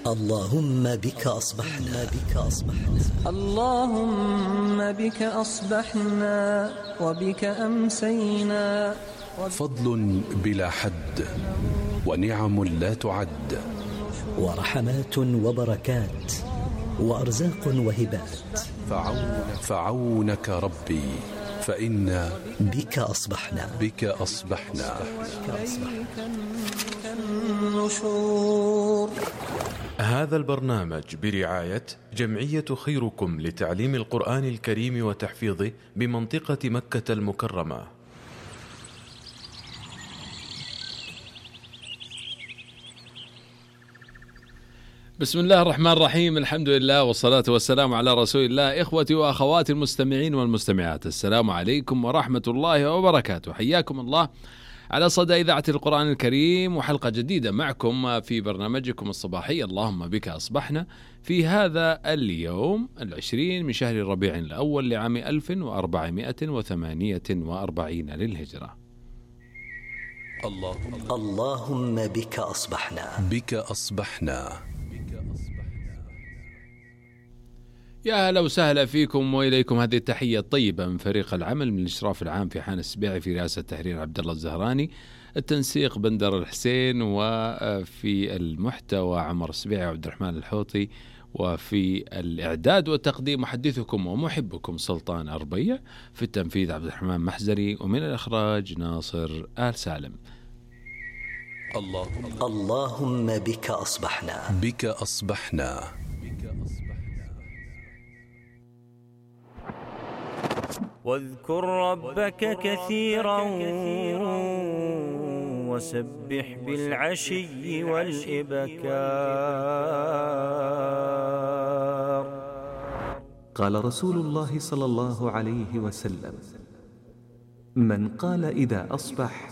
اللهم بك أصبحنا اللهم بك أصبحنا وبك أمسينا. فضل بلا حد ونعم لا تعد، ورحمات وبركات وأرزاق وهبات. فعونك ربي فإنا بك أصبحنا النشور. هذا البرنامج برعاية جمعية خيركم لتعليم القرآن الكريم وتحفيظه بمنطقة مكة المكرمة. بسم الله الرحمن الرحيم، الحمد لله والصلاة والسلام على رسول الله. إخوتي وأخواتي المستمعين والمستمعات، السلام عليكم ورحمة الله وبركاته. حياكم الله على صدى إذاعة القرآن الكريم وحلقة جديدة معكم في برنامجكم الصباحي اللهم بك أصبحنا، في هذا اليوم 20 من شهر ربيع الأول لعام 1448 للهجرة. اللهم بك أصبحنا. يا هلا وسهلا فيكم وإليكم هذه التحية الطيبة من فريق العمل، من الإشراف العام في حان السبيعي، في رئاسة التحرير عبد الله الزهراني، التنسيق بندر الحسين، وفي المحتوى عمر السبيعي وعبد الرحمن الحوطي، وفي الإعداد والتقديم محدثكم ومحبكم سلطان أربية، في التنفيذ عبد الرحمن محزري، ومن الإخراج ناصر آل سالم. اللهم بك أصبحنا. واذكر ربك كثيرا وسبح بالعشي والإبكار. قال رسول الله صلى الله عليه وسلم: من قال إذا أصبح: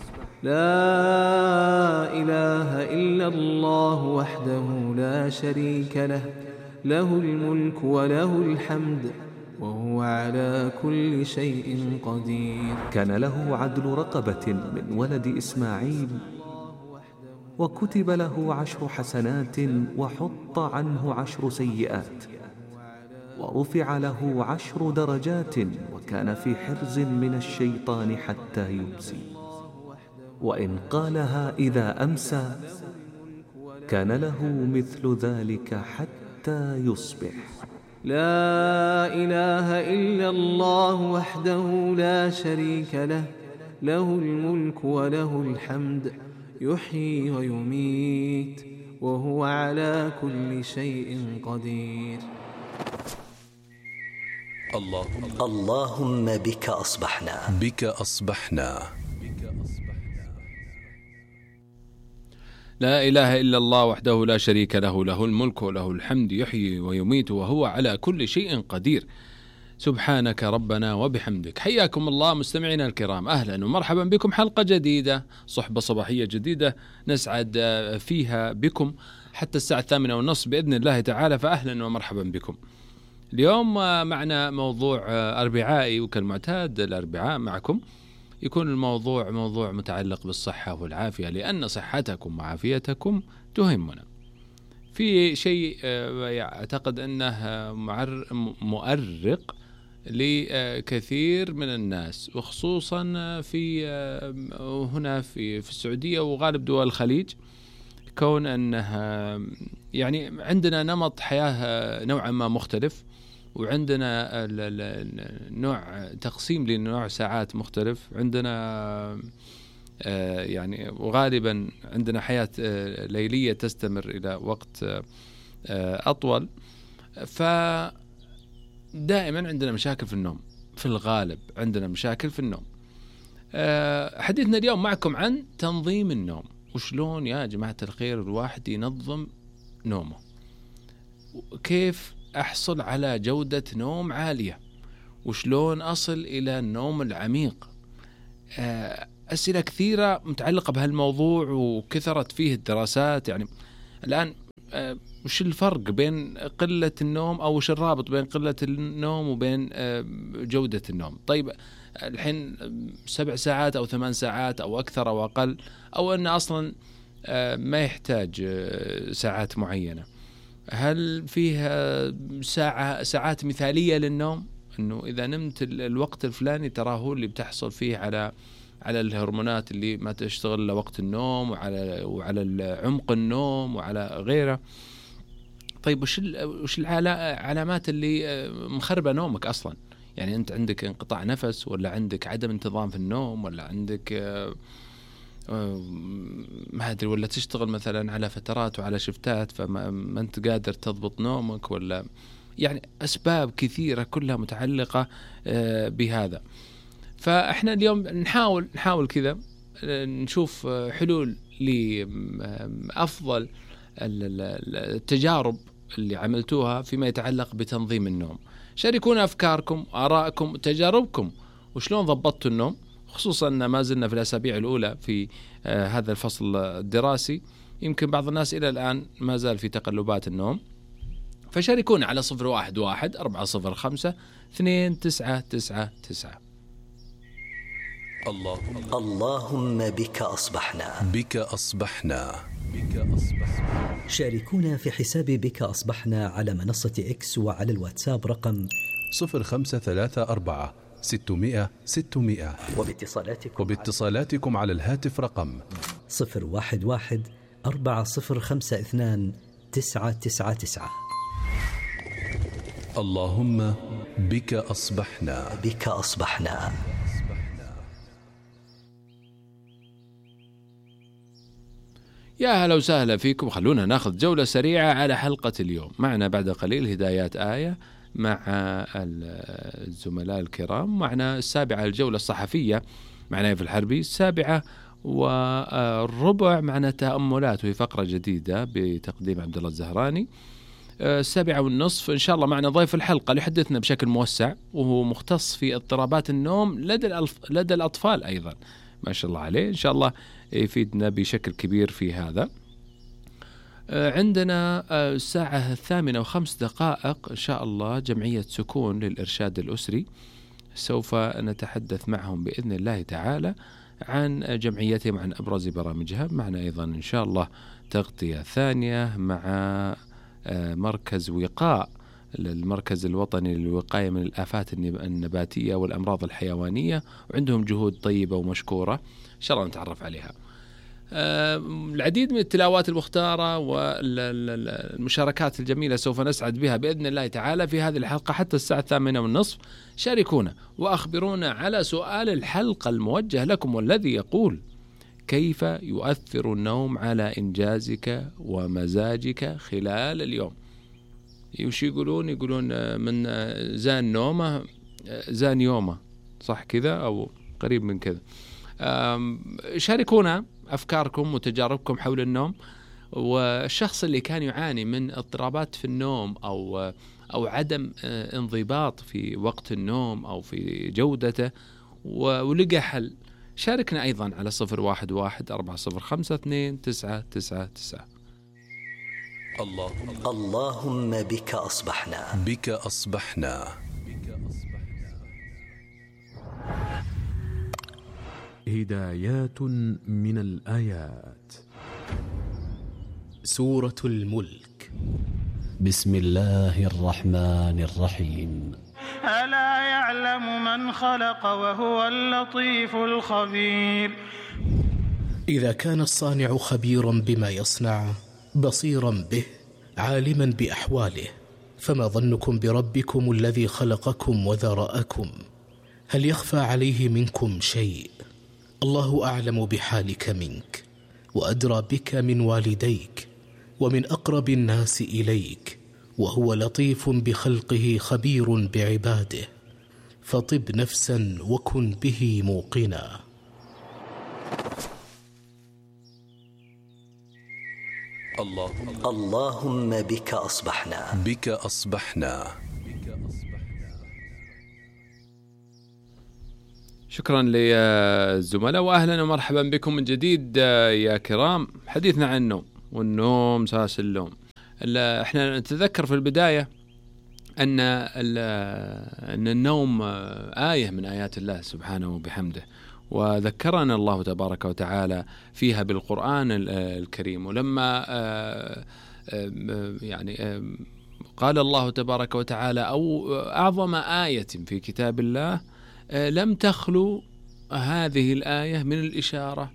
لا إله إلا الله وحده لا شريك له، له الملك وله الحمد وهو على كل شيء قدير، كان له عدل رقبة من ولد إسماعيل، وكتب له 10 حسنات وحط عنه 10 سيئات، ورفع له 10 درجات، وكان في حرز من الشيطان حتى يمسي. وإن قالها إذا أمسى كان له مثل ذلك حتى يصبح. لا إله إلا الله وحده لا شريك له، له الملك وله الحمد يحيي ويميت وهو على كل شيء قدير. اللهم بك أصبحنا. لا إله إلا الله وحده لا شريك له، له الملك وله الحمد يحيي ويميت وهو على كل شيء قدير. سبحانك ربنا وبحمدك. حياكم الله مستمعينا الكرام، أهلا ومرحبا بكم. حلقة جديدة، صحبة صباحية جديدة نسعد فيها بكم حتى الساعة 8:30 بإذن الله تعالى، فأهلا ومرحبا بكم. اليوم معنا موضوع أربعائي، وكالمعتاد الأربعاء معكم يكون الموضوع موضوع متعلق بالصحة والعافية، لأن صحتكم وعافيتكم تهمنا. في شيء أعتقد أنه مؤرق لكثير من الناس، وخصوصا في هنا في السعودية وغالب دول الخليج، كون أنها يعني عندنا نمط حياة نوعا ما مختلف، وعندنا نوع تقسيم لنوع ساعات مختلف، عندنا يعني وغالبا عندنا حياة ليلية تستمر إلى وقت أطول، فدائما عندنا مشاكل في النوم، في الغالب عندنا مشاكل في النوم. حديثنا اليوم معكم عن تنظيم النوم، وشلون يا جماعة الخير الواحد ينظم نومه، كيف أحصل على جودة نوم عالية، وشلون أصل إلى النوم العميق. أسئلة كثيرة متعلقة بهالموضوع، وكثرت فيه الدراسات. يعني الآن وش الفرق بين قلة النوم، أو وش الرابط بين قلة النوم وبين جودة النوم؟ طيب الحين 7 ساعات أو 8 ساعات أو أكثر أو أقل، أو أن أصلا ما يحتاج ساعات معينة. هل فيها ساعات مثالية للنوم، أنه إذا نمت الوقت الفلاني ترى هو اللي بتحصل فيه على الهرمونات اللي ما تشتغل لوقت النوم، وعلى عمق النوم وعلى غيره. طيب وش العلامات اللي مخربة نومك أصلا؟ يعني أنت عندك انقطاع نفس، ولا عندك عدم انتظام في النوم، ولا عندك ما أدري، ولا تشتغل مثلا على فترات وعلى شفتات فما أنت قادر تضبط نومك، ولا يعني أسباب كثيرة كلها متعلقة بهذا. فإحنا اليوم نحاول كذا نشوف حلول لأفضل التجارب اللي عملتوها فيما يتعلق بتنظيم النوم. شاركونا أفكاركم، آراءكم، تجاربكم، وشلون ضبطتوا النوم، خصوصا أن ما زلنا في الأسابيع الأولى في هذا الفصل الدراسي. يمكن بعض الناس إلى الآن ما زال في تقلبات النوم. فشاركونا على 011-405-2999. اللهم بك أصبحنا. بك أصبحنا. شاركونا في حساب بك أصبحنا على منصة إكس وعلى الواتساب رقم 0534-600-600. وباتصالاتكم على الهاتف رقم 011-4052-999. اللهم بك أصبحنا. بك أصبحنا. يا هلا وسهلا فيكم. خلونا ناخذ جولة سريعة على حلقة اليوم. معنا بعد قليل هدايات آية مع الزملاء الكرام. معنا 7 الجولة الصحفية مع نايف الحربي. 7:15 معنا تأملات، وهي فقرة جديدة بتقديم عبد الله الزهراني. 7:30 إن شاء الله معنا ضيف الحلقة ليحدثنا بشكل موسع، وهو مختص في اضطرابات النوم لدى الأطفال أيضا، ما شاء الله عليه. إن شاء الله يفيدنا بشكل كبير في هذا. عندنا 8:05 إن شاء الله جمعية سكون للإرشاد الأسري. سوف نتحدث معهم بإذن الله تعالى عن جمعيتهم، عن أبرز برامجها. معنا أيضا إن شاء الله تغطية ثانية مع مركز وقاء، المركز الوطني للوقاية من الآفات النباتية والأمراض الحيوانية، وعندهم جهود طيبة ومشكورة إن شاء الله نتعرف عليها. العديد من التلاوات المختارة والمشاركات الجميلة سوف نسعد بها بإذن الله تعالى في هذه الحلقة حتى الساعة 8:30. شاركونا وأخبرونا على سؤال الحلقة الموجه لكم، والذي يقول: كيف يؤثر النوم على إنجازك ومزاجك خلال اليوم؟ وش يقولون من زان نومه زان يومه، صح كذا أو قريب من كذا. شاركونا أفكاركم وتجاربكم حول النوم، والشخص اللي كان يعاني من اضطرابات في النوم أو عدم انضباط في وقت النوم أو في جودته ولقى حل، شاركنا أيضا على 011-405-2999. اللهم بك أصبحنا. بك أصبحنا. هدايات من الآيات. سورة الملك. بسم الله الرحمن الرحيم. ألا يعلم من خلق وهو اللطيف الخبير. إذا كان الصانع خبيرا بما يصنع، بصيرا به، عالما بأحواله، فما ظنكم بربكم الذي خلقكم وذرأكم؟ هل يخفى عليه منكم شيء؟ الله أعلم بحالك منك، وأدرى بك من والديك ومن أقرب الناس إليك، وهو لطيف بخلقه خبير بعباده، فطب نفسا وكن به موقنا. اللهم بك أصبحنا. بك أصبحنا. شكرا للزملاء، وأهلا ومرحبا بكم من جديد يا كرام. حديثنا عن النوم، والنوم ساس اللوم. احنا نتذكر في البداية أن النوم آية من آيات الله سبحانه وبحمده، وذكرنا الله تبارك وتعالى فيها بالقرآن الكريم. ولما يعني قال الله تبارك وتعالى أو أعظم آية في كتاب الله لم تخلو هذه الآية من الإشارة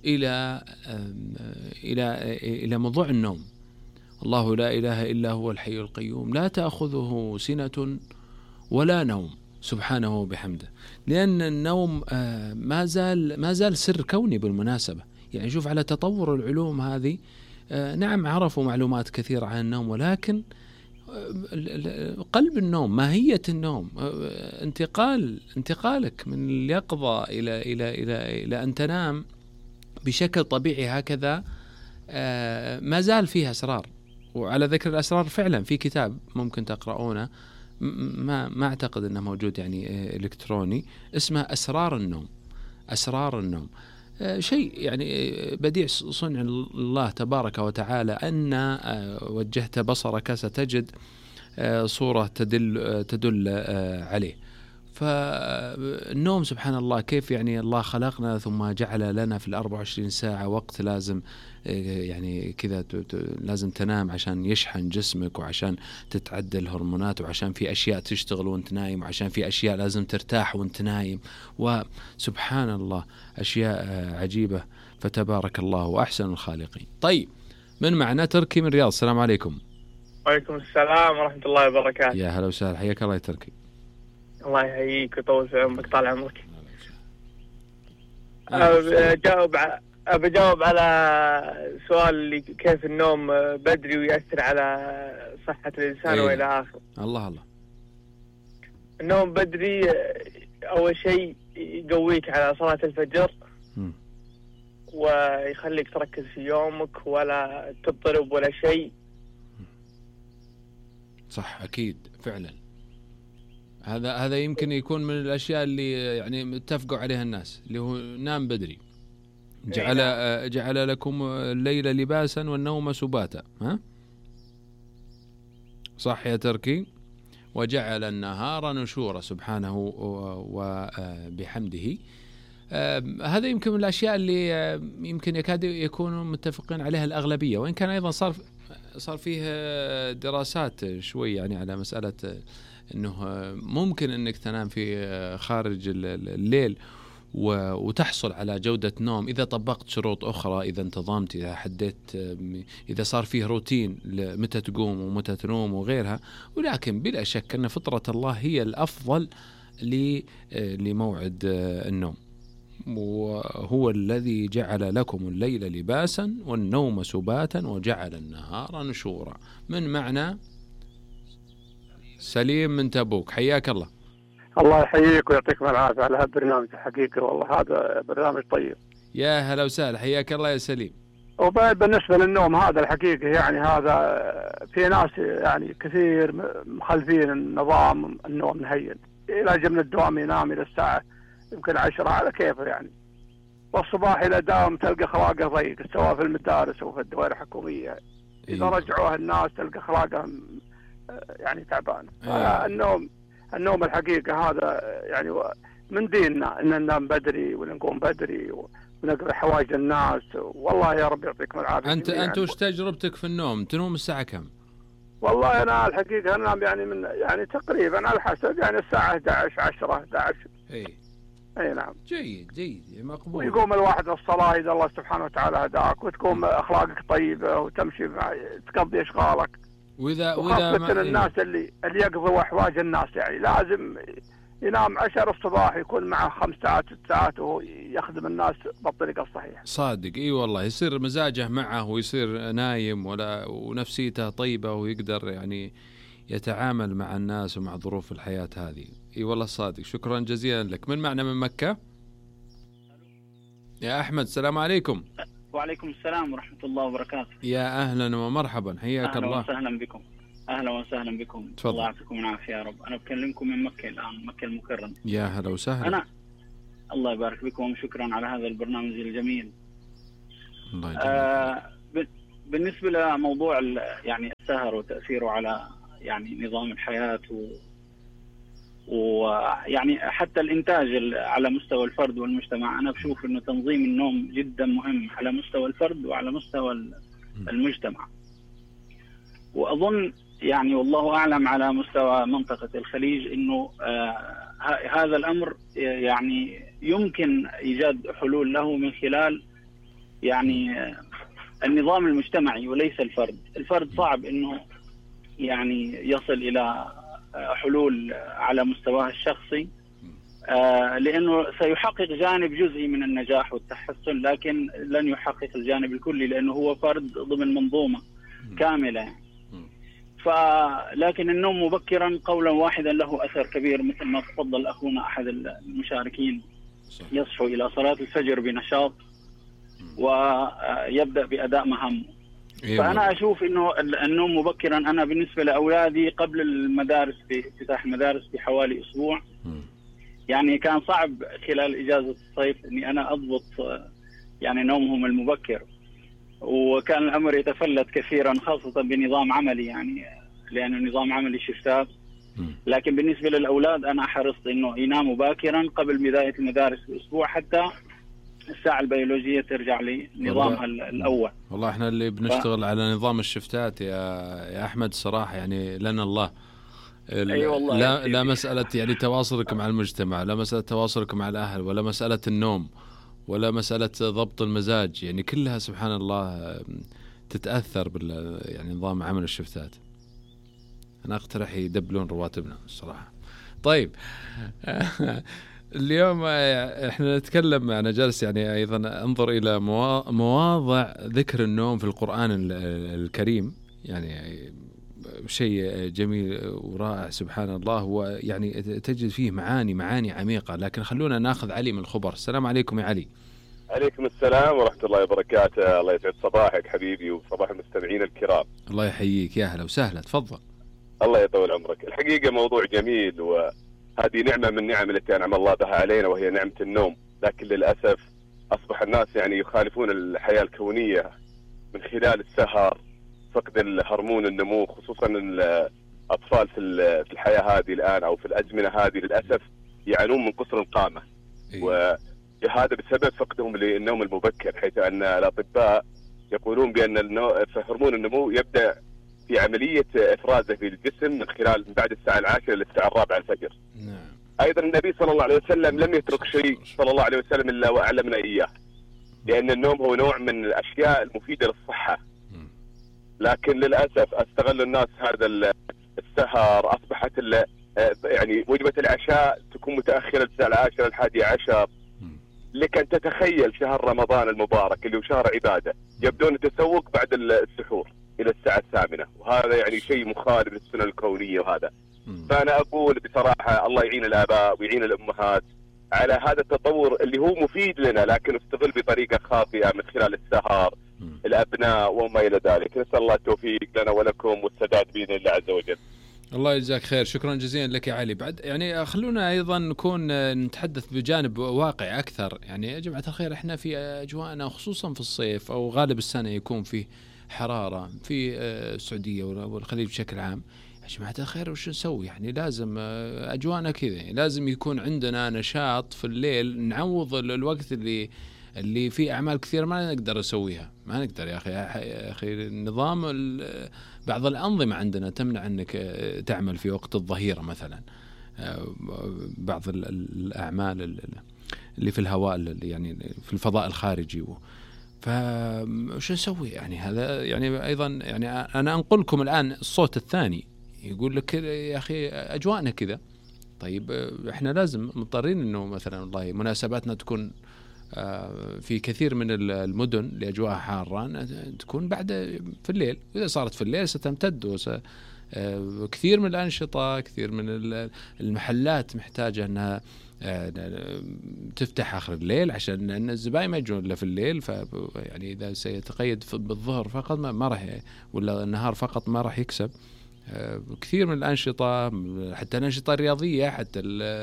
إلى موضوع النوم. الله لا إله إلا هو الحي القيوم لا تأخذه سنة ولا نوم سبحانه وبحمده، لأن النوم ما زال سر كوني بالمناسبة. يعني شوف على تطور العلوم هذه، نعم عرفوا معلومات كثيرة عن النوم، ولكن قلب النوم، ماهية النوم، انتقالك من اليقظة إلى أن تنام بشكل طبيعي هكذا، ما زال فيها أسرار. وعلى ذكر الأسرار فعلا في كتاب ممكن تقرؤونه، ما أعتقد أنه موجود يعني إلكتروني، اسمه أسرار النوم. شيء يعني بديع صنع الله تبارك وتعالى، أن وجهت بصرك ستجد صورة تدل عليه. فالنوم سبحان الله كيف يعني الله خلقنا ثم جعل لنا في 24 ساعة وقت لازم يعني كذا لازم تنام عشان يشحن جسمك، وعشان تتعدل الهرمونات، وعشان في أشياء تشتغل وانت نايم، وعشان في أشياء لازم ترتاح وانت نايم، وسبحان الله أشياء عجيبة. فتبارك الله وأحسن الخالقين. طيب من معنا تركي من الرياض، السلام عليكم. وعليكم السلام ورحمة الله وبركاته. يا هلا وسهلا، حياك الله يا تركي. الله يحييك ويطول في عمرك، طال عمرك. بجاوب على سؤال اللي كيف النوم بدري ويأثر على صحة الإنسان وإلى آخره. الله النوم بدري أول شيء يقويك على صلاة الفجر، ويخليك تركز في يومك ولا تضطرب ولا شيء. صح أكيد فعلا. هذا يمكن يكون من الأشياء اللي يعني اتفقوا عليها الناس، اللي هو نام بدري. جعل لكم الليل لباسا والنوم سباتا. ها صح يا تركي؟ وجعل النهار نشورا سبحانه وبحمده. هذا يمكن من الأشياء اللي يمكن يكاد يكونوا متفقين عليها الأغلبية، وإن كان أيضا صار فيه دراسات شوي يعني على مسألة أنه ممكن أنك تنام في خارج الليل وتحصل على جودة نوم إذا طبقت شروط أخرى، إذا انتظمت، إذا حددت، إذا صار فيه روتين متى تقوم ومتى تنوم وغيرها. ولكن بلا شك أن فطرة الله هي الأفضل لموعد النوم، وهو الذي جعل لكم الليل لباسا والنوم سباتا وجعل النهار نشورا. من معنى سليم من تبوك، حياك الله. الله يحييك ويعطيكم العافية على هالبرنامج الحقيقة، والله هذا برنامج طيب. يا هلا وسهلا، حياك الله يا سليم. وبالنسبة للنوم هذا الحقيقة يعني هذا في ناس يعني كثير مخلفين النظام النوم نهين، إلى جمن الدوام ينام إلى الساعة يمكن 10 على كيفه يعني، والصباح إلى داوم تلقى خلاقه ضيق، سواء في المدارس أو في الدوائر الحكومية. إذا رجعوها الناس تلقى خلاقهم يعني تعبان. النوم الحقيقة هذا يعني من ديننا أن ننام بدري ونقوم بدري ونقضي حوائج الناس. والله يا رب يعطيكم العافية. أنت وش تجربتك في النوم؟ تنوم الساعة كم؟ والله أنا الحقيقة أنام يعني من يعني تقريبا على حسب يعني الساعة 11 10 11. أي نعم. جيد مقبول. ويقوم الواحد الصلاة إذا الله سبحانه وتعالى هداك، وتقوم أخلاقك طيبة وتمشي تقضي أشغالك. وخاصة الناس اللي يقضوا أحواج الناس يعني لازم ينام 10 الصباح، يكون معه 5 ساعات 6 ساعات وهو يخدم الناس بالطريقة الصحيحة. صادق اي والله، يصير مزاجه معه ويصير نايم ونفسيته طيبة، ويقدر يعني يتعامل مع الناس ومع ظروف الحياة هذه. اي والله صادق. شكرا جزيلا لك. من معنا من مكة؟ يا أحمد، السلام عليكم. وعليكم السلام ورحمة الله وبركاته. يا أهلا ومرحبا، حياك الله. وسهلا بكم. أهلا وسهلا بكم. تفضل. الله يعطيكم العافية يا رب. أنا بكلمكم من مكة الآن، مكة المكرمة. يا هلا وسهلا. الله يبارك بكم وشكرا على هذا البرنامج الجميل. الله يجزاك. بالنسبة لموضوع يعني السهر وتأثيره على يعني نظام الحياة ويعني حتى الإنتاج على مستوى الفرد والمجتمع، أنا بشوف إنه تنظيم النوم جدا مهم على مستوى الفرد وعلى مستوى المجتمع. وأظن يعني والله أعلم على مستوى منطقة الخليج أنه هذا الأمر يعني يمكن إيجاد حلول له من خلال يعني النظام المجتمعي وليس الفرد. الفرد صعب أنه يعني يصل إلى حلول على مستواه الشخصي، لأنه سيحقق جانب جزئي من النجاح والتحسن، لكن لن يحقق الجانب الكلي لأنه هو فرد ضمن منظومة كاملة. لكن النوم مبكرا قولا واحدا له أثر كبير، مثل ما تفضل أخونا أحد المشاركين، يصحو إلى صلاة الفجر بنشاط ويبدأ بأداء مهام. فأنا أشوف إنه النوم مبكرا، أنا بالنسبة لأولادي قبل المدارس بافتتاح المدارس بحوالي أسبوع، يعني كان صعب خلال إجازة الصيف إني أنا أضبط يعني نومهم المبكر، وكان الأمر يتفلت كثيرا خاصة بنظام عملي، يعني لأنه نظام عملي شفتات. لكن بالنسبة للأولاد أنا حرصت إنه يناموا باكرا قبل بداية المدارس بأسبوع، حتى الساعة البيولوجية ترجع لنظامها الأول. والله إحنا اللي بنشتغل على نظام الشفتات يا أحمد صراحة يعني لنا الله. لا مسألة يعني تواصلك مع المجتمع، لا مسألة تواصلك مع الأهل، ولا مسألة النوم، ولا مسألة ضبط المزاج، يعني كلها سبحان الله تتأثر يعني نظام عمل الشفتات. أنا أقترح يدبلون رواتبنا الصراحة. طيب اليوم احنا نتكلم، أنا جالس يعني أيضا أنظر إلى مواضع ذكر النوم في القرآن الكريم، يعني شيء جميل ورائع سبحان الله، ويعني تجد فيه معاني عميقة. لكن خلونا ناخذ علي من الخبر. السلام عليكم يا علي. عليكم السلام ورحمة الله وبركاته. الله يسعد صباحك حبيبي وصباح المستمعين الكرام. الله يحييك، يا أهلا وسهلا، تفضل. الله يطول عمرك. الحقيقة موضوع جميل، وهذه نعمة من نعم التي أنعم الله بها علينا، وهي نعمة النوم. لكن للأسف أصبح الناس يعني يخالفون الحياة الكونية من خلال السهر، فقد الهرمون النمو، خصوصا الأطفال في الحياة هذه الآن أو في الأزمنة هذه للأسف يعانون من قصر القامة. وهذا بسبب فقدهم للنوم المبكر، حيث أن الأطباء يقولون بأن هرمون النمو يبدأ في عملية إفرازه في الجسم من خلال بعد الساعة 10 إلى الساعة 4 الفجر. أيضا النبي صلى الله عليه وسلم لم يترك شيء صلى الله عليه وسلم إلا وأعلمنا إياه، لأن النوم هو نوع من الأشياء المفيدة للصحة. لكن للأسف استغل الناس هذا السهر، أصبحت يعني وجبة العشاء تكون متأخرة الساعة 10 11. لك أن تتخيل شهر رمضان المبارك اللي هو شهر عبادة يبدون التسوق بعد السحور إلى الساعة 8، وهذا يعني شيء مخالف للسنة الكونية. وهذا فأنا أقول بصراحة الله يعين الآباء ويعين الأمهات على هذا التطور اللي هو مفيد لنا، لكن استغل بطريقة خاطئة من خلال السهر الأبناء وما إلى ذلك. نسأل الله التوفيق لنا ولكم والسداد بإذن الله عز وجل. الله يجزاك خير، شكرا جزيلا لك يا علي. بعد يعني خلونا أيضا نكون نتحدث بجانب واقعي أكثر. يعني يا جماعة الخير احنا في أجواءنا خصوصا في الصيف أو غالب السنة يكون فيه حرارة في السعودية والخليج بشكل عام. يا جماعة الخير وش نسوي؟ يعني لازم أجواءنا كذا، لازم يكون عندنا نشاط في الليل نعوض الوقت اللي فيه أعمال كثير ما نقدر نسويها. ما نقدر يا أخي النظام بعض الأنظمة عندنا تمنع أنك تعمل في وقت الظهيرة مثلا، بعض الأعمال اللي في الهواء يعني في الفضاء الخارجي. فش نسوي؟ يعني هذا يعني أيضا يعني أنا أنقلكم الآن الصوت الثاني يقول لك يا أخي أجواءنا كذا. طيب إحنا لازم مضطرين إنه مثلا والله مناسباتنا تكون في كثير من المدن لأجواء حارة تكون بعد في الليل، وإذا صارت في الليل ستمتد كثير من الأنشطة، كثير من المحلات محتاجة أنها تفتح آخر الليل عشان أن الزبائن ما يجون إلا في الليل. يعني إذا سيتقيد بالظهر فقط ما راح، ولا النهار فقط ما راح يكسب. كثير من الأنشطة، حتى الأنشطة الرياضية، حتى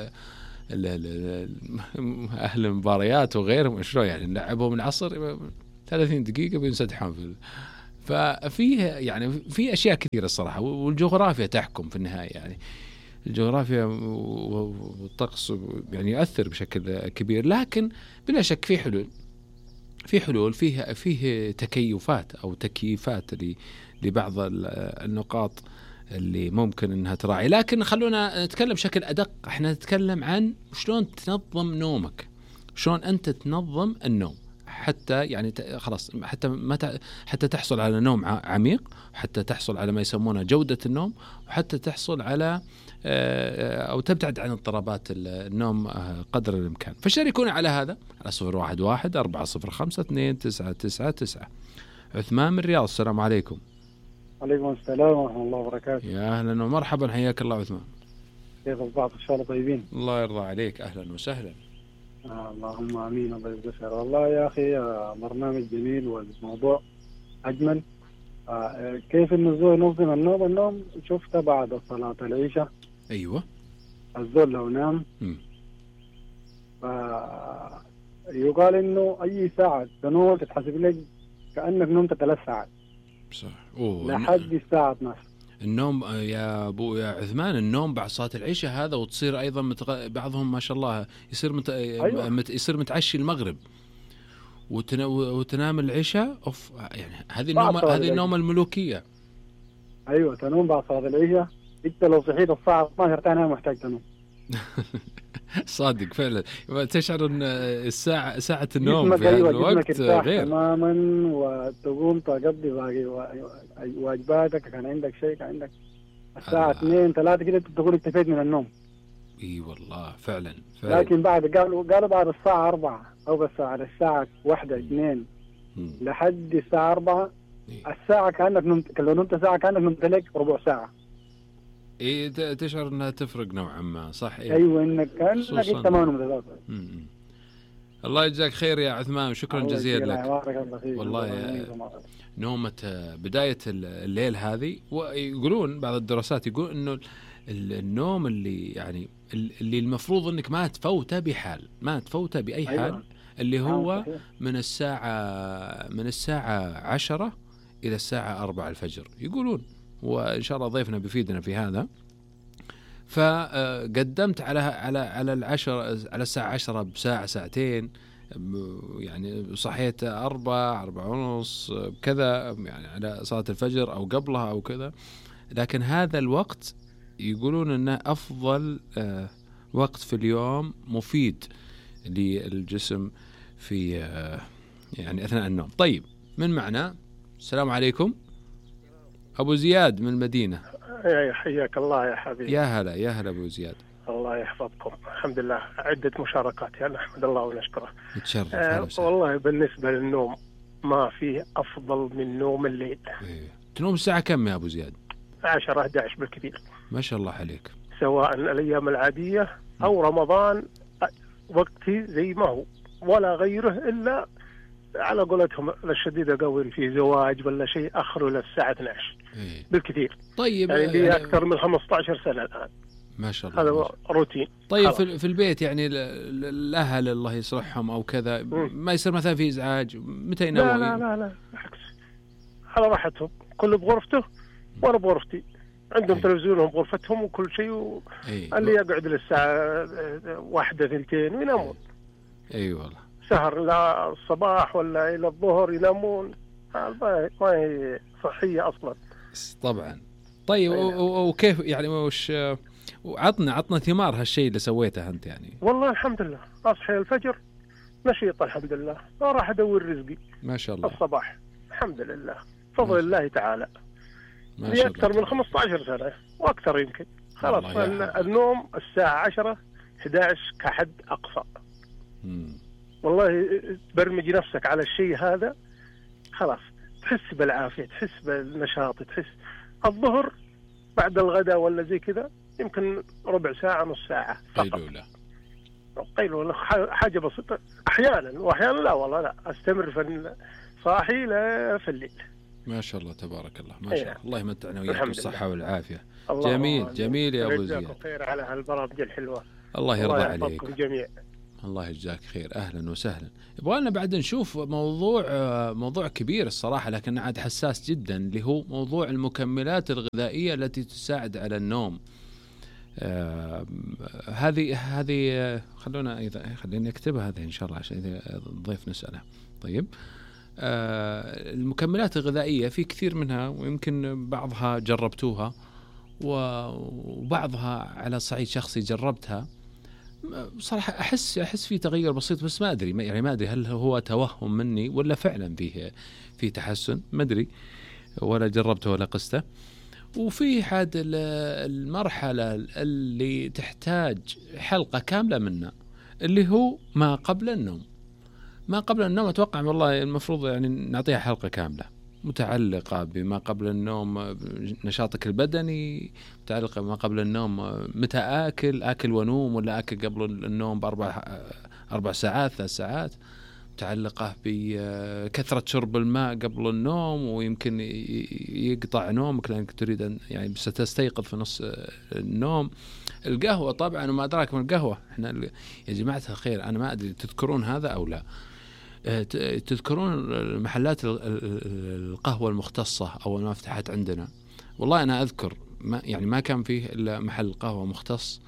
أهل المباريات وغيرهم شلون يعني نلعبهم العصر 30 دقيقة بينسدحون ففيه يعني في أشياء كثيرة الصراحة، والجغرافيا تحكم في النهاية. يعني الجغرافيا والطقس يعني يؤثر بشكل كبير، لكن بلا شك في حلول فيه تكيفات أو تكييفات لبعض النقاط اللي ممكن أنها تراعي. لكن خلونا نتكلم بشكل أدق. احنا نتكلم عن شلون تنظم نومك، شلون أنت تنظم النوم حتى يعني خلاص حتى تحصل على نوم عميق، حتى تحصل على ما يسمونه جودة النوم، وحتى تحصل على أو تبتعد عن اضطرابات النوم قدر الإمكان. فشاركونا على هذا على 011-405-299. عثمان من الرياض، السلام عليكم. عليكم السلام ورحمة الله وبركاته. يا أهلا ومرحبا، حياك الله عثمان. كيف البعض؟ إن شاء الله طيبين. الله يرضى عليك، أهلا وسهلا. اللهم آمين. الله يجزاك خير. والله يا أخي برنامج جميل والموضوع أجمل. كيف النزول ننظم النوم شفته بعد صلاة العشاء. أيوة. الزول لو نام يقال إنه أي ساعة تنوم تتحسب لك كأنك نمت 3 ساعات. صح. لحد الساعة 12. النوم يا أبو يا عثمان، النوم بعد صلاة العشاء هذا، وتصير أيضا بعضهم ما شاء الله يصير أيوة. يصير متعشي المغرب وتنام العشاء. أوف، يعني هذه النوم الملوكية. أيوة، تنوم بعد صلاة العشاء. أنت لو صحيت الساعة 12 تاني محتاج تنوم. صادق فعلا، تشعر ان ساعة النوم في هذا الوقت غير تماما، وتقوم تقضي باقي واجباتك. كان عندك شيء، كان عندك الساعة 2-3 كده تقول اكتفيت من النوم. اي والله فعلا. لكن بعد قالوا بعد الساعة 4 او بس على الساعة 1-2 لحد الساعة 4 الساعة كأنك نمت. لو نمت ساعة كأنك نمت لك ربع ساعة. إيه، تشعر أنها تفرق نوعا ما، صح؟ إيه؟ أيوة، إنك كأنك أنت ما نمت. الله يجزاك خير يا عثمان، وشكرا جزيلا لك. والله نومة بداية الليل هذه، ويقولون بعض الدراسات يقول إنه النوم اللي يعني اللي المفروض إنك ما تفوته بحال، ما تفوته بأي حال. أيوة. اللي هو من الساعة 10 إلى الساعة 4 الفجر يقولون، وإن شاء الله ضيفنا بيفيدنا في هذا. فقدمت على الساعة 10 بساعة ساعتين، يعني صحيت 4:30 كذا، يعني على صلاة الفجر أو قبلها أو كذا. لكن هذا الوقت يقولون أنه أفضل وقت في اليوم، مفيد للجسم في يعني أثناء النوم. طيب، من معنا؟ السلام عليكم. أبو زياد من المدينة. حياك الله يا حبيبي. يا هلا أبو زياد. الله يحفظكم. الحمد لله، عدة مشاركات، يعني نحمد الله ونشكره. يتشرف. والله بالنسبة للنوم ما فيه أفضل من نوم الليل. تنوم الساعة كم يا أبو زياد؟ 10-11 بالكثير. ما شاء الله عليك. سواء الأيام العادية أو رمضان، وقتي زي ما هو، ولا غيره، إلا على قولتهم الشديدة قوي في زواج ولا شيء أخره للساعة 12 بالكثير. طيب، يعني لي أكثر من 15 سنة الآن. ما شاء الله. هذا روتين. طيب، في البيت يعني الأهل الله يصلحهم أو كذا، ما يصير مثلا في إزعاج متى يناموا؟ لا بالعكس، على راحتهم، كل بغرفته وأنا بغرفتي. عندهم تلفزيونهم بغرفتهم وكل شيء، اللي يقعد للساعة 1-2 وينامون. أي والله. سهر لا الصباح ولا إلى الظهر ينامون، ما هي صحية أصلا. طبعا. طيب، وكيف يعني وش عطنا ثمار هالشيء اللي سويته أنت يعني؟ والله الحمد لله، أصحي الفجر نشيط الحمد لله، ما راح أدور رزقي. ما شاء الله. الصباح الحمد لله، فضل الله تعالى. لي أكثر من 15 سنة وأكثر يمكن. خلاص النوم الساعة 10-11 كحد أقصى. والله تبرمج نفسك على الشيء هذا، خلاص تحس بالعافية، تحس بالنشاط، تحس. الظهر بعد الغداء ولا زي كذا يمكن ربع ساعة نص ساعة فقط. قيلولة حاجة بسيطة أحيانا، وأحيانا لا والله لا، أستمر في صاحي لا في الليل. ما شاء الله تبارك الله، ما شاء الله. الله يمتعنا وياك بالصحة والعافية. جميل يا أبو زياد. خير على هالبرامج الحلوة. الله يرضى عليك. الجميع. الله يجزاك خير. أهلا وسهلا. يبغالنا بعد نشوف موضوع كبير الصراحة، لكن عاد حساس جدا، اللي هو موضوع المكملات الغذائية التي تساعد على النوم. هذه خليني أكتبها هذه إن شاء الله عشان إذا الضيف نسأله. طيب، المكملات الغذائية في كثير منها، ويمكن بعضها جربتوها وبعضها على صعيد شخصي جربتها. صراحة أحس في تغير بسيط، بس ما أدري يعني ما أدري هل هو توهم مني ولا فعلا فيه تحسن، ما أدري ولا جربته ولا قسته. وفي حد المرحلة اللي تحتاج حلقة كاملة منها اللي هو ما قبل النوم. ما قبل النوم أتوقع والله المفروض يعني نعطيها حلقة كاملة متعلقة بما قبل النوم، نشاطك البدني، متعلقة بما قبل النوم، متى أكل ونوم ولا أكل قبل النوم ب4 ساعات 3 ساعات، متعلقة بكثرة شرب الماء قبل النوم، ويمكن يقطع نومك لأنك تريد أن يعني ستستيقظ في نص النوم. القهوة طبعا وما أدراك من القهوة، احنا يا جماعة الخير أنا ما أدري تذكرون هذا أو لا، تذكرون محلات القهوة المختصة أول ما فتحت عندنا؟ والله أنا أذكر ما كان فيه إلا محل قهوة مختص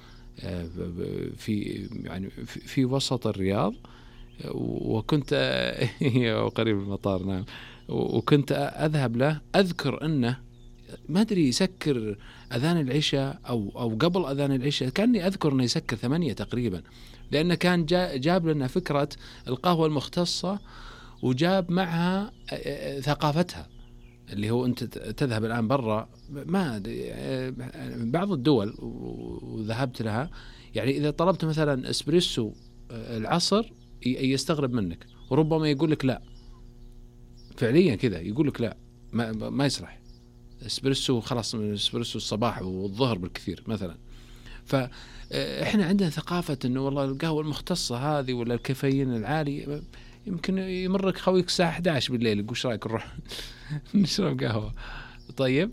في وسط الرياض، وكنت قريب المطار. نعم. وكنت أذهب له. أذكر أنه ما أدري يسكر أذان العشاء أو قبل أذان العشاء، كاني أذكر أنه يسكر 8 تقريبا، لأنه كان جاب لنا فكرة القهوة المختصة وجاب معها ثقافتها، اللي هو أنت تذهب الآن برا ما بعض الدول وذهبت لها، يعني إذا طلبت مثلا إسبريسو العصر يستغرب منك، وربما يقول لك لا، فعليا كذا يقول لك لا ما يصلح إسبريسو، خلاص من إسبريسو الصباح والظهر بالكثير مثلا. فإحنا عندنا ثقافة إنه والله القهوة المختصة هذه ولا الكافيين العالي يمكن يمرك خويك الساعة 11 بالليل يقول ايش رايك نروح نشرب قهوة. طيب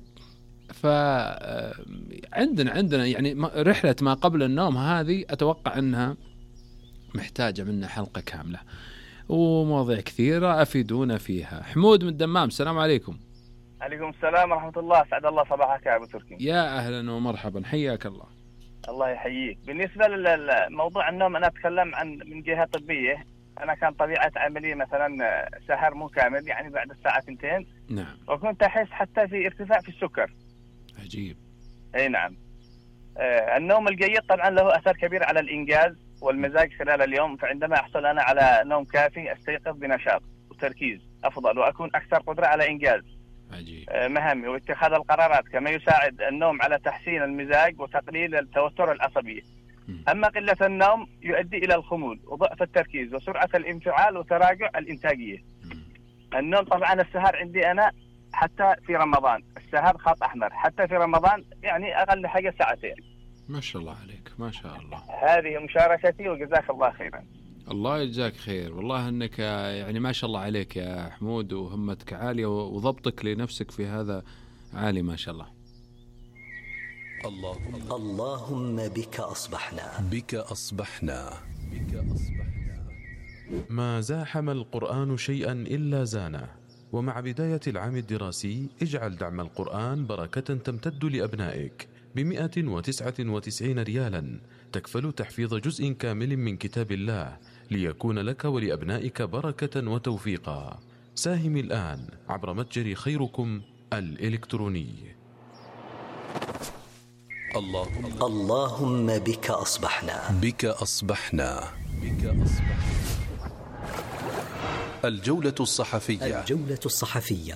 فعندنا يعني رحلة ما قبل النوم هذه أتوقع أنها محتاجة منا حلقة كاملة، ومواضيع كثيرة أفيدونا فيها. حمود من الدمام، السلام عليكم. عليكم السلام ورحمة الله، سعد الله صباحك يا أبو تركي. يا أهلا ومرحبا، حياك الله. الله يحييك. بالنسبة للموضوع النوم أنا أتكلم عن من جهة طبية. أنا كان طبيعة عملية مثلا سهر مو كامل، يعني بعد الساعة 2. نعم. وكنت أحس حتى في ارتفاع في السكر. عجيب. أي نعم. النوم الجيد طبعا له أثر كبير على الإنجاز والمزاج خلال اليوم، فعندما أحصل أنا على نوم كافي أستيقظ بنشاط وتركيز أفضل، وأكون أكثر قدرة على إنجاز مهامي واتخاذ القرارات، كما يساعد النوم على تحسين المزاج وتقليل التوتر العصبي. أما قلة النوم يؤدي إلى الخمول وضعف التركيز وسرعة الانفعال وتراجع الإنتاجية. النوم طبعا السهر عندي أنا حتى في رمضان، السهر خط أحمر حتى في رمضان، يعني أقل حاجة 2 ساعات. ما شاء الله عليك، ما شاء الله. هذه مشاركتي وجزاك الله خيرا. الله يجزاك خير، والله أنك يعني ما شاء الله عليك يا حمود، وهمتك عالية وضبطك لنفسك في هذا عالي ما شاء الله. اللهم بك أصبحنا. بك أصبحنا. ما زاحم القرآن شيئا إلا زانه. ومع بداية العام الدراسي اجعل دعم القرآن بركة تمتد لأبنائك ب199 ريالا، تكفل تحفيظ جزء كامل من كتاب الله ليكون لك ولأبنائك بركة وتوفيقا. ساهم الآن عبر متجر خيركم الإلكتروني. اللهم بك أصبحنا. بك أصبحنا. الجولة الصحفية. الجولة الصحفية.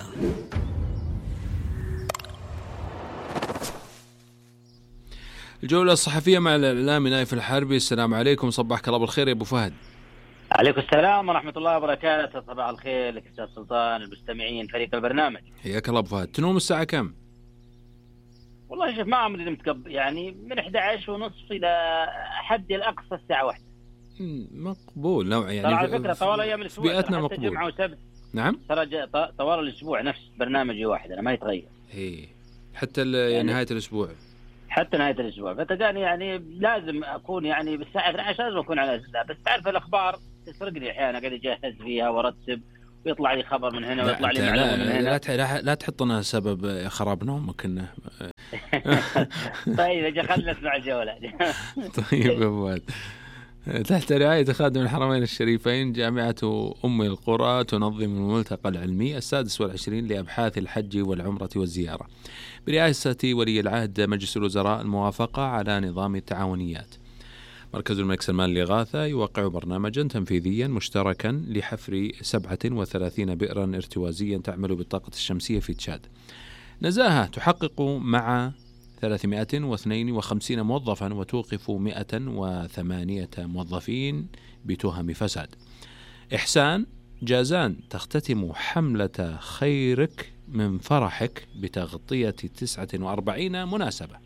الجولة الصحفية مع الإعلامي نايف الحربي. السلام عليكم، صباحك الله بالخير يا أبو فهد. عليكم السلام ورحمة الله وبركاته. صباح الخير لك أستاذ سلطان، المستمعين، فريق البرنامج. حياك الله أبو فهد. تنوم الساعة كم؟ والله شوف ما عمري نمت يعني من 11:30 إلى حد الأقصى الساعة 1. مقبول نوعا يعني. على فكرة طوال أيام الأسبوع بيئتنا مقبول. جمعة وسبت. نعم. ترى طوال الأسبوع نفس برنامجي واحد، أنا ما يتغير. إيه. حتى يعني نهاية الأسبوع. حتى نهاية الأسبوع، فتلقاني يعني لازم أكون يعني بالساعة 12 لازم أكون على أساس. بس تعرف الأخبار تسرقني أحيانا، قاعد أجهز فيها وأرتب ويطلع لي خبر من هنا ويطلع لي معلومة من هنا. لا تحطنا سبب خراب نومك إنه. طيب أجي خلنا نسمع الجولة. طيب يا فهد. تحت رعاية خادم الحرمين الشريفين جامعة أم القرى تنظم الملتقى العلمي 26 لأبحاث الحج والعمرة والزيارة برئاسة ولي العهد مجلس الوزراء الموافقة على نظام التعاونيات. مركز الملك سلمان للإغاثة يوقع برنامجا تنفيذيا مشتركا لحفر 37 بئرا ارتوازيا تعمل بالطاقة الشمسية في تشاد. نزاهة تحقق مع 352 موظفا وتوقف 108 موظفين بتهم فساد. إحسان جازان تختتم حملة خيرك من فرحك بتغطية 49 مناسبة.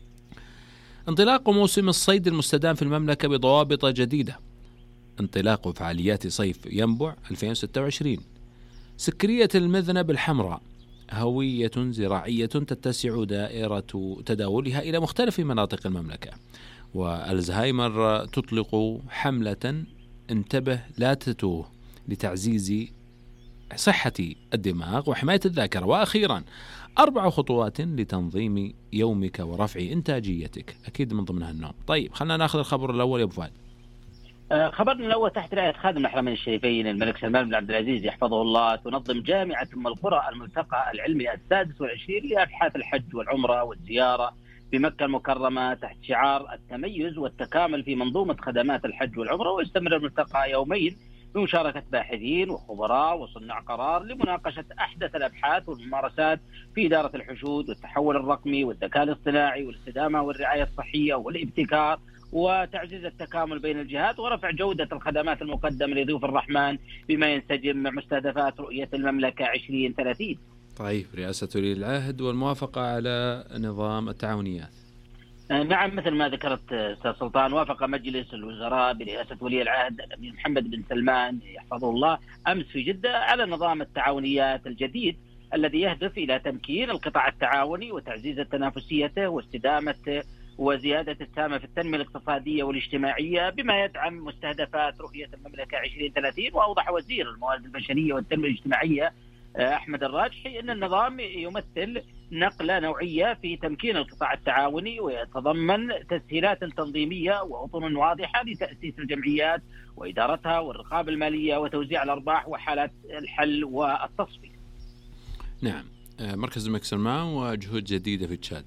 انطلاق موسم الصيد المستدام في المملكة بضوابط جديدة. انطلاق فعاليات صيف ينبع 2026. سكرية المذنب الحمراء هوية زراعية تتسع دائرة تداولها إلى مختلف مناطق المملكة. والزهايمر تطلق حملة انتبه لا تتوه لتعزيز صحة الدماغ وحماية الذاكرة. وأخيرا 4 خطوات لتنظيم يومك ورفع إنتاجيتك، أكيد من ضمنها النوم. طيب خلنا نأخذ الخبر الأول يا أبو فهد. خبرنا الأول تحت رعاية خادم الحرمين الشريفين الملك سلمان بن عبد العزيز يحفظه الله تنظم جامعة أم القرى الملتقى العلمي 26 لأبحاث الحج والعمرة والزيارة بمكة المكرمة تحت شعار التميز والتكامل في منظومة خدمات الحج والعمرة. ويستمر الملتقى يومين بمشاركة باحثين وخبراء وصناع قرار لمناقشة أحدث الأبحاث والممارسات في إدارة الحشود والتحول الرقمي والذكاء الاصطناعي والاستدامة والرعاية الصحية والابتكار وتعزيز التكامل بين الجهات ورفع جودة الخدمات المقدمة لضيوف الرحمن بما ينسجم مع مستهدفات رؤية المملكة 2030. طيب رئاسة ولي العهد والموافقة على نظام التعاونيات. نعم مثل ما ذكرت أستاذ سلطان، وافق مجلس الوزراء برئاسة ولي العهد الأمير محمد بن سلمان يحفظه الله أمس في جدة على نظام التعاونيات الجديد الذي يهدف إلى تمكين القطاع التعاوني وتعزيز تنافسيته واستدامة وزيادة السهام في التنمية الاقتصادية والاجتماعية بما يدعم مستهدفات رؤية المملكة 2030. وأوضح وزير الموارد البشرية والتنمية الاجتماعية أحمد الراجحي أن النظام يمثل نقلة نوعية في تمكين القطاع التعاوني ويتضمن تسهيلات تنظيمية وأطر واضحة لتأسيس الجمعيات وإدارتها والرقابة المالية وتوزيع الأرباح وحالات الحل والتصفية. نعم مركز الملك سلمان وجهود جديدة في تشاد.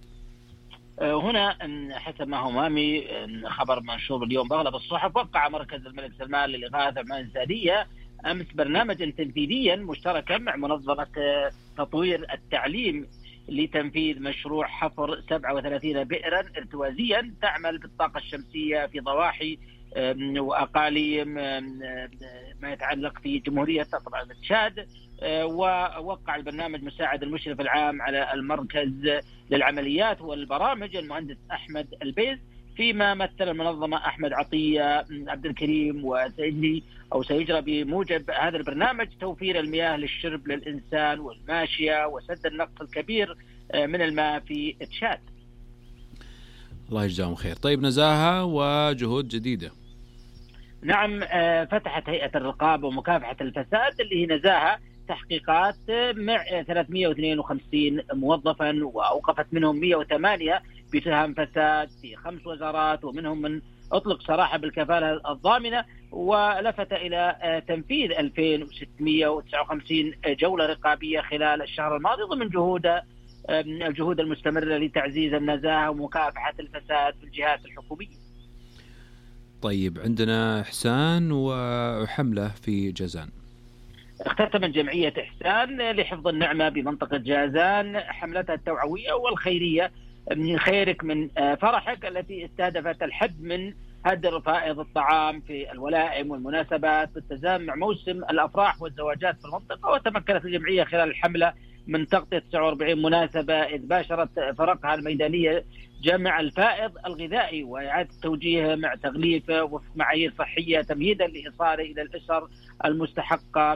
هنا حسب ما هو مامي خبر منشور اليوم بأغلب الصحف، وقع مركز الملك سلمان للإغاثة والإنسانية أمس برنامجا تنفيذيا مشتركا مع منظمة تطوير التعليم لتنفيذ مشروع حفر 37 بئرا ارتوازيا تعمل بالطاقة الشمسية في ضواحي وأقاليم ما يتعلق في جمهورية طبعا تشاد. ووقع البرنامج مساعد المشرف العام على المركز للعمليات والبرامج المهندس أحمد البيز، فيما مثل المنظمة أحمد عطية عبد الكريم سيجرى بموجب هذا البرنامج توفير المياه للشرب للإنسان والماشية وسد النقص الكبير من الماء في تشاد. الله يجزاهم خير. طيب نزاهة وجهود جديدة. نعم فتحت هيئة الرقابة ومكافحة الفساد اللي هي نزاهة تحقيقات مع 352 موظفا وأوقفت منهم 108 بتهم فساد في 5 وزارات، ومنهم من أطلق سراحة بالكفالة الضامنة، ولفت إلى تنفيذ 2659 جولة رقابية خلال الشهر الماضي ضمن الجهود المستمرة لتعزيز النزاهة ومكافحة الفساد في الجهات الحكومية. طيب عندنا إحسان وحملة في جازان. اختتمت جمعية إحسان لحفظ النعمة بمنطقة جازان حملتها التوعوية والخيرية من خيرك من فرحك التي استهدفت الحد من هدر فائض الطعام في الولائم والمناسبات بالتزامن مع موسم الأفراح والزواجات في المنطقة. وتمكنت الجمعية خلال الحملة من تغطية 49 مناسبة، إذ باشرت فرقها الميدانية جمع الفائض الغذائي وإعادة توجيهه مع تغليفه وفق معايير صحية تمهيدا لإيصاله إلى الأسر المستحقة.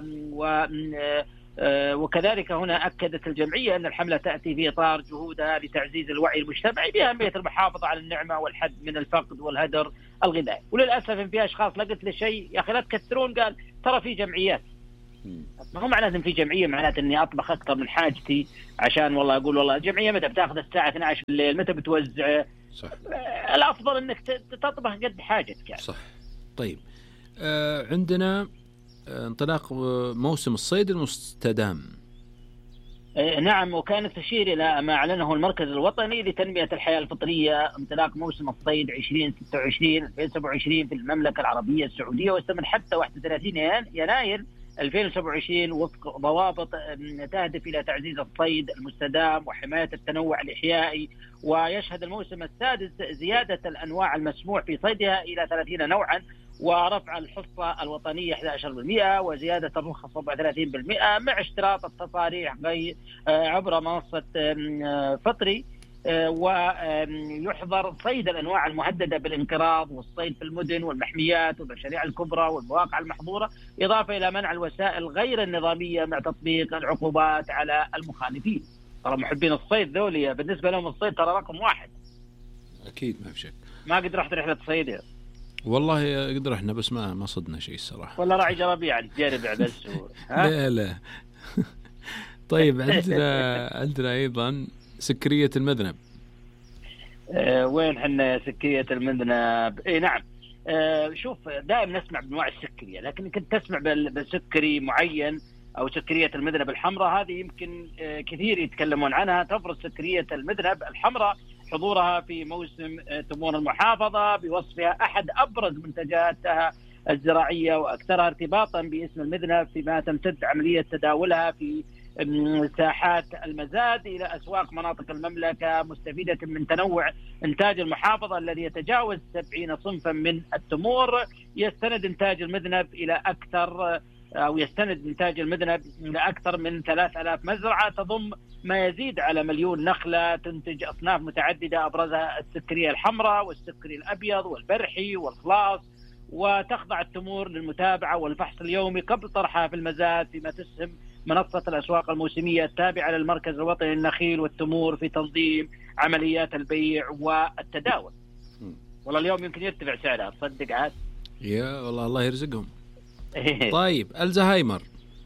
وكذلك هنا أكدت الجمعية أن الحملة تأتي في إطار جهودها لتعزيز الوعي المجتمعي بأهمية المحافظة على النعمة والحد من الفقد والهدر الغذائي. وللأسف إن في أشخاص لقت لشيء يا أخي لا تكثرون، قال ترى في جمعيات، ما هو معناته إن في جمعية معناته إني أطبخ أكثر من حاجتي عشان والله أقول والله الجمعية متى بتأخذ الساعة 12 بالليل، متى بتوزع. صح. الأفضل إنك تطبخ قد حاجتك يعني. صح. طيب عندنا انطلاق موسم الصيد المستدام. نعم، وكانت تشير إلى ما أعلنه المركز الوطني لتنمية الحياة الفطرية انطلاق موسم الصيد 2026-2027 في المملكة العربية السعودية، واستمر حتى 31 يناير 2027 وفق ضوابط تهدف إلى تعزيز الصيد المستدام وحماية التنوع الإحيائي. ويشهد الموسم السادس زيادة الأنواع المسموح في صيدها إلى 30 نوعا، ورفع الحصة الوطنية 11% وزيادة الرخص 34% مع اشتراط التصاريح عبر منصة فطري. ويحظر صيد الأنواع المهددة بالانقراض والصيد في المدن والمحميات والمشاريع الكبرى والمواقع المحظورة، إضافة إلى منع الوسائل غير النظامية مع تطبيق العقوبات على المخالفين. ترى محبين الصيد ذولي بالنسبة لهم الصيد ترى رقم واحد. أكيد ما في شك. ما قد رحت رحلة صيد؟ والله قد رحنا بس ما صدنا شيء الصراحة. ولا راعي جرابيع تجارب بس. لا طيب عندنا أيضا سكرية المذنب. وين حنا سكرية المذنب؟ اي نعم. شوف دائما نسمع بانواع السكرية، لكن كنت تسمع بسكري معين او سكرية المذنب الحمراء. هذه يمكن كثير يتكلمون عنها. تفرض سكرية المذنب الحمراء حضورها في موسم تمور المحافظة بوصفها أحد أبرز منتجاتها الزراعية وأكثرها ارتباطا باسم المذنب، فيما تمتد عملية تداولها في ساحات المزاد إلى أسواق مناطق المملكة، مستفيدة من تنوع إنتاج المحافظة الذي يتجاوز 70 صنفا من التمور. يستند إنتاج المذنب إلى أكثر من 3000 مزرعة تضم ما يزيد على 1,000,000 نخلة، تنتج أصناف متعددة أبرزها السكري الحمراء والسكري الأبيض والبرحي والخلاص. وتخضع التمور للمتابعة والفحص اليومي قبل طرحها في المزاد، فيما تسهم منصة الأسواق الموسمية التابعة للمركز الوطني للنخيل والتمور في تنظيم عمليات البيع والتداول. والله اليوم يمكن يرتفع سعرها، تصدق عاد؟ يا والله الله يرزقهم. طيب الزهايمر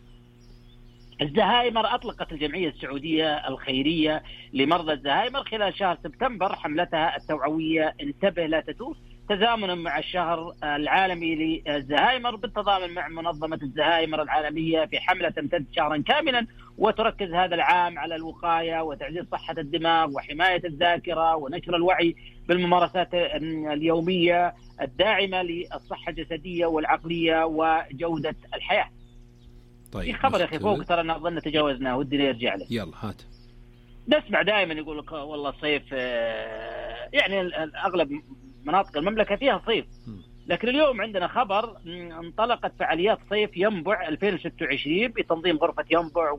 أطلقت الجمعية السعودية الخيرية لمرضى الزهايمر خلال شهر سبتمبر حملتها التوعوية انتبه لا تدوس، تزامنا مع الشهر العالمي للزهايمر بالتضامن مع منظمة الزهايمر العالمية في حملة تمتد شهرا كاملا، وتركز هذا العام على الوقاية وتعزيز صحة الدماغ وحماية الذاكرة ونشر الوعي بالممارسات اليومية الداعمة للصحة الجسدية والعقلية وجودة الحياة. طيب في خبر يا أخي فوق ترى أنا أظن تجاوزناه ودي نرجع له. يلا هات. نسمع دائما يقول لك والله صيف، يعني أغلب مناطق المملكة فيها صيف، لكن اليوم عندنا خبر انطلقت فعاليات صيف ينبع 2026 بتنظيم غرفة ينبع،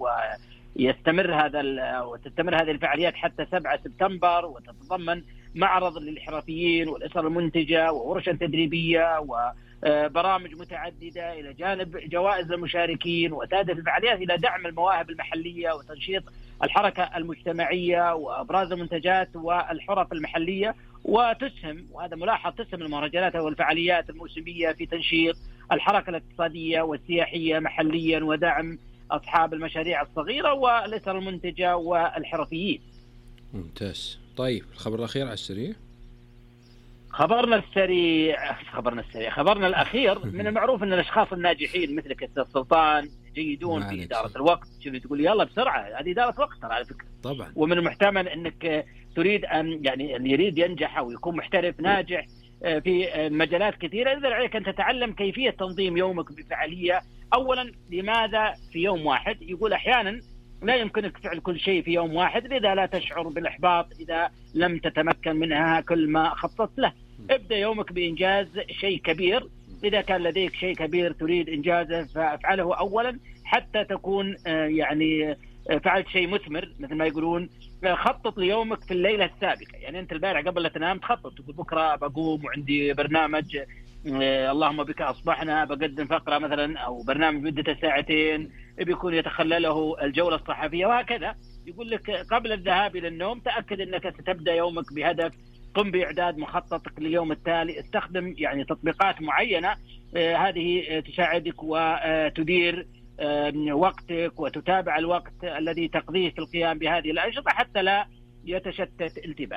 وتستمر هذه الفعاليات حتى 7 سبتمبر، وتتضمن معرض للحرفيين والأسر المنتجة وورشة تدريبية وبرامج متعددة إلى جانب جوائز للمشاركين. وتهدف الفعاليات إلى دعم المواهب المحلية وتنشيط الحركة المجتمعية وأبراز المنتجات والحرف المحلية. وتسهم، وهذا ملاحظ، تسهم المهرجانات والفعاليات الموسمية في تنشيط الحركة الاقتصادية والسياحية محليا ودعم أصحاب المشاريع الصغيرة والأسر المنتجة والحرفيين. ممتاز. طيب الخبر الأخير على السريع. خبرنا الأخير من المعروف أن الأشخاص الناجحين مثلك أستاذ سلطان جيدون في إدارة الوقت. شوف تقول يلا بسرعة، هذه إدارة وقت على فكرة. طبعا. ومن المحتمل أنك تريد أن يعني اللي يريد ينجح أو يكون محترف ناجح في مجالات كثيرة، إذا عليك أن تتعلم كيفية تنظيم يومك بفعالية. أولا لماذا في يوم واحد؟ يقول أحيانا لا يمكنك فعل كل شيء في يوم واحد، لذا لا تشعر بالإحباط إذا لم تتمكن منها كل ما خططت له. ابدأ يومك بإنجاز شيء كبير. إذا كان لديك شيء كبير تريد إنجازه فافعله أولا حتى تكون يعني فعلت شيء مثمر، مثل ما يقولون خطط ليومك في الليلة السابقة. يعني أنت البارح قبل لا تنام تخطط، تقول بكرة بقوم وعندي برنامج اللهم بك أصبحنا، بقدم فقرة مثلا أو برنامج مدته 2 ساعة بيكون يتخلله الجولة الصحفية، وهكذا. يقول لك قبل الذهاب إلى النوم تأكد أنك ستبدأ يومك بهدف، قم بإعداد مخططك لليوم التالي، استخدم يعني تطبيقات معينة هذه تساعدك وتدير وقتك وتتابع الوقت الذي تقضيه في القيام بهذه الأنشطة حتى لا يتشتت انتباهك.